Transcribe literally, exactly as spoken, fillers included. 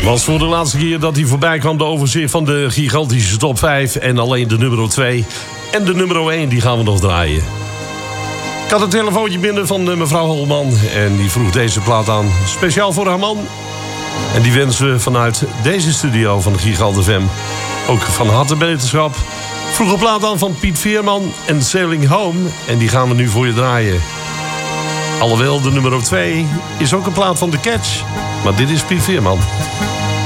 Was voor de laatste keer dat hij voorbij kwam de overzicht van de gigantische top vijf. En alleen de nummer twee en de nummer één die gaan we nog draaien. Ik had een telefoontje binnen van mevrouw Holman. En die vroeg deze plaat aan. Speciaal voor haar man. En die wensen we vanuit deze studio van de Gigant F M ook van harte beterschap. Vroeg een plaat aan van Piet Veerman en Sailing Home. En die gaan we nu voor je draaien. Alhoewel de nummer twee is ook een plaat van The Catch. Maar dit is Piet Veerman.